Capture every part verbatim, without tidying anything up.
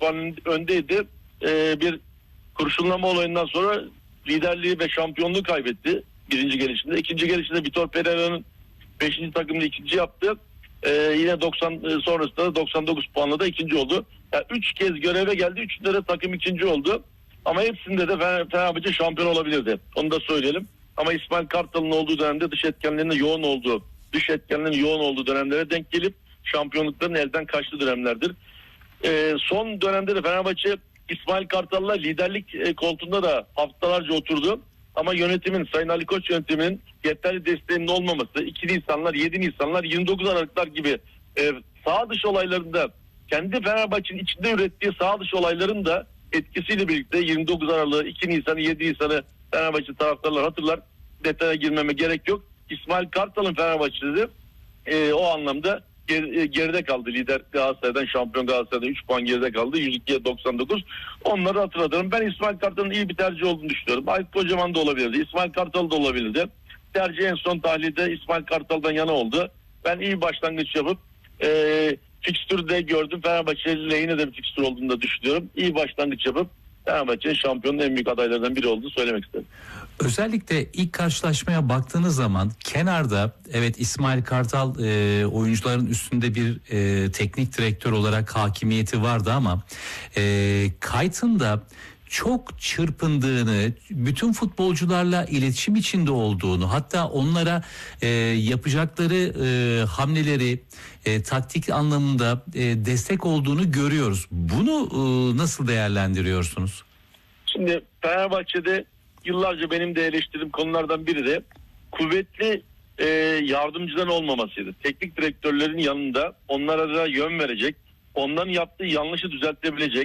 puan öndeydi. E, bir kurşunlama olayından sonra liderliği ve şampiyonluğu kaybetti birinci gelişinde. İkinci gelişinde Vitor Pereira'nın beşinci takımını ikinci yaptı. Ee, yine doksan sonrasında doksan dokuz puanla da ikinci oldu. Yani üç kez göreve geldi. Üçünde de takım ikinci oldu. Ama hepsinde de Fenerbahçe şampiyon olabilirdi. Onu da söyleyelim. Ama İsmail Kartal'ın olduğu dönemde dış etkenlerinin yoğun olduğu, dış etkenlerin yoğun olduğu dönemlere denk gelip şampiyonlukların elden kaçtığı dönemlerdir. Ee, son dönemde de Fenerbahçe İsmail Kartal'la liderlik e, koltuğunda da haftalarca oturdu. Ama yönetimin, Sayın Ali Koç yönetiminin yeterli desteğinin olmaması, iki Nisanlar, yedi Nisanlar, yirmi dokuz Aralıklar gibi e, sağ dışı olaylarında, kendi Fenerbahçe'nin içinde ürettiği sağ dışı olayların da etkisiyle birlikte yirmi dokuz Aralık'ı, iki Nisan'ı, yedi Nisan'ı Fenerbahçe taraftarlar hatırlar. Detaya girmeme gerek yok. İsmail Kartal'ın Fenerbahçe'de e, o anlamda ger- geride kaldı. Lider Galatasaray'dan, şampiyon Galatasaray'dan üç puan geride kaldı. yüz ikiye doksan dokuz. Onları hatırladım. Ben İsmail Kartal'ın iyi bir tercih olduğunu düşünüyorum. Aykut Kocaman da olabilirdi. İsmail Kartal da olabilirdi. Tercih en son tahlilde İsmail Kartal'dan yana oldu. Ben iyi başlangıç yapıp e, fikstürü de gördüm. Fenerbahçe lehine de bir fikstür olduğunu da düşünüyorum. İyi başlangıç yapıp Fenerbahçe'nin şampiyonun en büyük adaylarından biri olduğunu söylemek istedim. Özellikle ilk karşılaşmaya baktığınız zaman kenarda evet İsmail Kartal e, oyuncuların üstünde bir e, teknik direktör olarak hakimiyeti vardı ama e, Kayt'ın da çok çırpındığını, bütün futbolcularla iletişim içinde olduğunu, hatta onlara e, yapacakları e, hamleleri e, taktik anlamında e, destek olduğunu görüyoruz. Bunu e, nasıl değerlendiriyorsunuz? Şimdi Fenerbahçe'de yıllarca benim de eleştirdiğim konulardan biri de kuvvetli e, yardımcıdan olmamasıydı. Teknik direktörlerin yanında onlara da yön verecek, onların yaptığı yanlışı düzeltebilecek,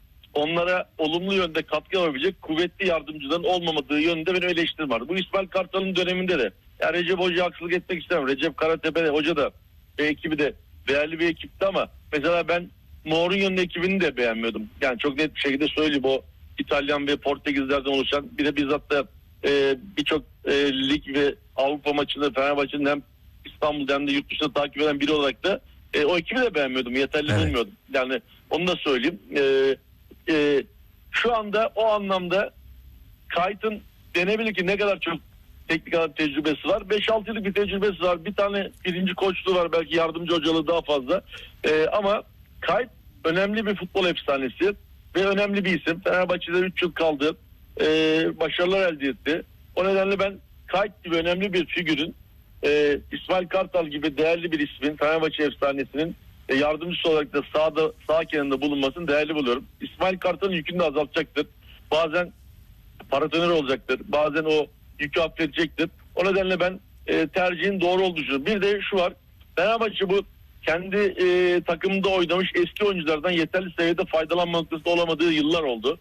onlara olumlu yönde katkı yapabilecek kuvvetli yardımcıların olmamadığı yönünde benim eleştirim vardı. Bu İsmail Kartal'ın döneminde de. Yani Recep Hoca'ya haksızlık etmek istemem. Recep Karatepe Hoca da ve ekibi de değerli bir ekipti ama mesela ben Mourinho'nun ekibini de beğenmiyordum. Yani çok net bir şekilde söyleyeyim, o İtalyan ve Portekizlerden oluşan, bir de bizzat da e, birçok e, lig ve Avrupa maçında Fenerbahçe'nin hem İstanbul'da hem de yurt dışında takip eden biri olarak da e, o ekibi de beğenmiyordum. Yeterli evet. bulmuyordum. Yani onu da söyleyeyim. E, e, şu anda o anlamda Kayt'ın denebilir ki ne kadar çok teknik adam tecrübesi var. beş altı yıllık bir tecrübesi var. Bir tane birinci koçluğu var. Belki yardımcı hocalığı daha fazla. E, ama Kayt önemli bir futbol efsanesi ve önemli bir isim. Fenerbahçe'de üç yıl kaldı. E, başarılar elde etti. O nedenle ben Kayt gibi önemli bir figürün, e, İsmail Kartal gibi değerli bir ismin, Fenerbahçe efsanesinin e, yardımcısı olarak da sağda, sağ kenarında bulunmasını değerli buluyorum. İsmail Kartal'ın yükünü de azaltacaktır. Bazen paratoner olacaktır. Bazen o yükü hafifletecektir. O nedenle ben e, tercihin doğru olduğunu düşünüyorum. Bir de şu var. Fenerbahçe bu kendi e, takımında oynamış eski oyunculardan yeterli seviyede faydalanma noktasında olamadığı yıllar oldu.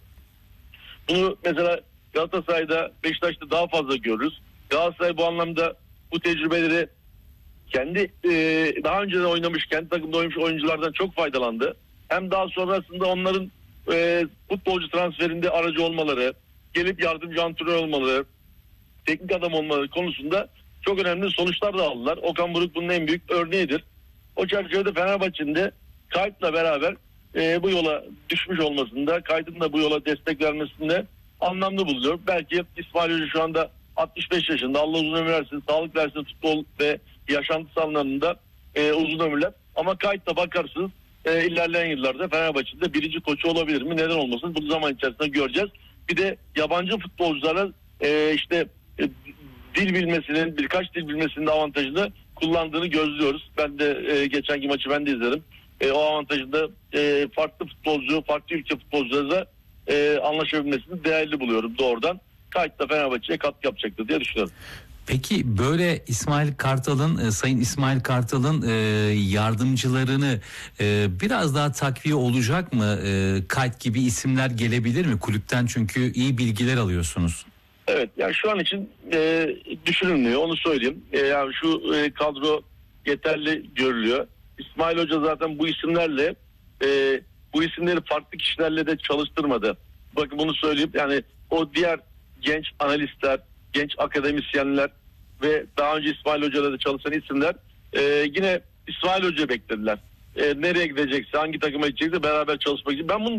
Bunu mesela Galatasaray'da, Beşiktaş'ta daha fazla görürüz. Galatasaray bu anlamda bu tecrübeleri kendi e, daha önceden oynamış, kendi takımda oynamış oyunculardan çok faydalandı. Hem daha sonrasında onların e, futbolcu transferinde aracı olmaları, gelip yardımcı antrenör olmaları, teknik adam olmaları konusunda çok önemli sonuçlar da aldılar. Okan Buruk bunun en büyük örneğidir. O çerçevede Fenerbahçe'nin de Kayt'la beraber e, bu yola düşmüş olmasında, Kayt'ın da bu yola destek vermesinde anlamlı buluyorum. Belki İsmail Hoca şu anda altmış beş yaşında, Allah uzun ömür versin, sağlık versin, futbol ve yaşantısı anlamında e, uzun ömürler. Ama Kayt'la bakarsınız e, ilerleyen yıllarda Fenerbahçe'de birinci koçu olabilir mi? Neden olmasın? Bunu zaman içerisinde göreceğiz. Bir de yabancı futbolculara e, işte e, dil bilmesinin, birkaç dil bilmesinin de avantajını kullandığını gözlüyoruz. Ben de e, geçenki maçı ben de izledim. E, o avantajında e, farklı futbolcu, farklı ülke futbolcularıyla e, anlaşabilmesini değerli buluyorum doğrudan. Kayıtla Fenerbahçe'ye katkı yapacaktır diye düşünüyorum. Peki böyle İsmail Kartal'ın, e, Sayın İsmail Kartal'ın e, yardımcılarını e, biraz daha takviye olacak mı? E, Kayt gibi isimler gelebilir mi kulüpten, çünkü iyi bilgiler alıyorsunuz. Evet, yani şu an için e, düşünülmüyor, onu söyleyeyim. E, yani şu e, kadro yeterli görülüyor. İsmail Hoca zaten bu isimlerle e, bu isimleri farklı kişilerle de çalıştırmadı. Bakın bunu söyleyeyim, yani o diğer genç analistler, genç akademisyenler ve daha önce İsmail Hoca'da da çalışan isimler e, yine İsmail Hoca beklediler. E, nereye gidecekse, hangi takıma gidecekse beraber çalışmak için. Ben bunu